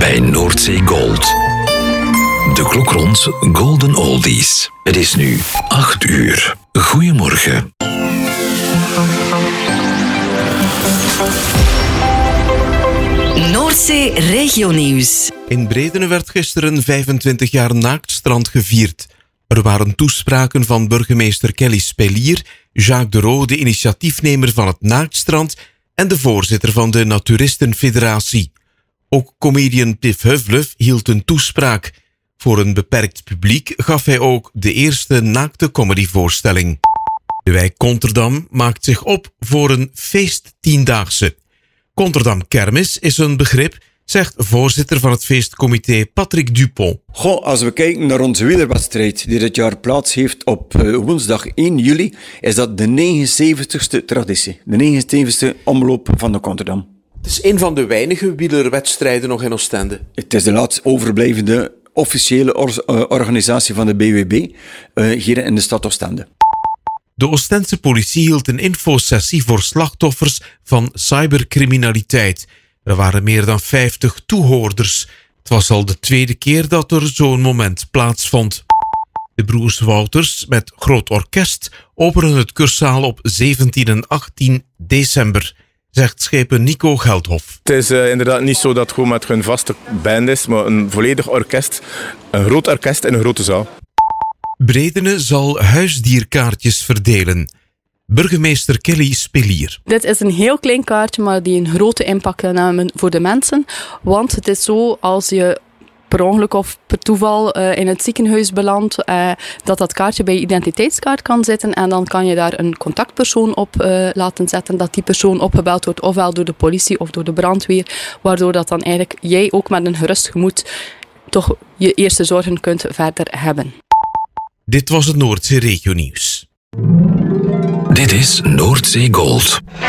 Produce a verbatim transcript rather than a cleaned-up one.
bij Noordzee Gold. De klok rond Golden Oldies. Het is nu acht uur. Goedemorgen. Noordzee Regionieuws. In Bredene werd gisteren vijfentwintig jaar naaktstrand gevierd. Er waren toespraken van burgemeester Kelly Spelier, Jacques de Roo, de initiatiefnemer van het naaktstrand, en de voorzitter van de Naturistenfederatie. Ook comedian Piff Huvlef hield een toespraak. Voor een beperkt publiek gaf hij ook de eerste naakte comedyvoorstelling. De wijk Konterdam maakt zich op voor een feesttiendaagse. Konterdam Kermis is een begrip, zegt voorzitter van het feestcomité Patrick Dupont. Goh, als we kijken naar onze wielerwedstrijd die dit jaar plaats heeft op uh, woensdag één juli, is dat de negenenzeventigste traditie. De negenenzeventigste omloop van de Konterdam. Het is een van de weinige wielerwedstrijden nog in Oostende. Het is de laatst overblijvende officiële or- uh, organisatie van de B W B uh, hier in de stad Oostende. De Oostense politie hield een infosessie voor slachtoffers van cybercriminaliteit. Er waren meer dan vijftig toehoorders. Het was al de tweede keer dat er zo'n moment plaatsvond. De broers Wouters met groot orkest openen het Cursaal op zeventien en achttien december, zegt schepen Nico Geldhof. Het is uh, inderdaad niet zo dat het gewoon met een vaste band is, maar een volledig orkest. Een groot orkest in een grote zaal. Bredene zal huisdierkaartjes verdelen. Burgemeester Kelly Spelier. Dit is een heel klein kaartje, maar die een grote impact kan hebben voor de mensen. Want het is zo, als je per ongeluk of per toeval uh, in het ziekenhuis belandt, uh, dat dat kaartje bij je identiteitskaart kan zitten en dan kan je daar een contactpersoon op uh, laten zetten, dat die persoon opgebeld wordt, ofwel door de politie of door de brandweer, waardoor dat dan eigenlijk jij ook met een gerust gemoed toch je eerste zorgen kunt verder hebben. Dit was het Noordzee Regionieuws. Dit is Noordzee Gold.